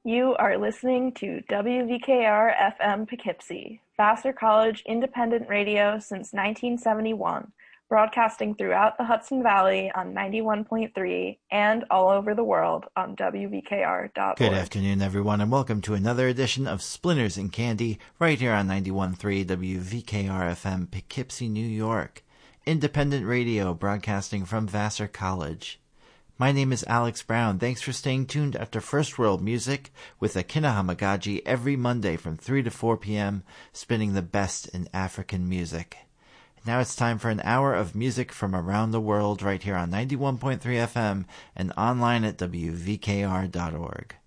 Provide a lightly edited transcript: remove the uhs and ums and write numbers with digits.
You are listening to WVKR FM Poughkeepsie, Vassar College independent radio since 1971, broadcasting throughout the Hudson Valley on 91.3 and all over the world on WVKR.org. Good afternoon, everyone, and welcome to another edition of Splinters and Candy right here on 91.3 WVKR FM Poughkeepsie, New York. Independent radio broadcasting from Vassar College. My name is Alex Brown. Thanks for staying tuned after First World Music with Akina Hamagaji every Monday from 3 to 4 p.m., spinning the best in African music. Now it's time for an hour of music from around the world right here on 91.3 FM and online at WVKR.org.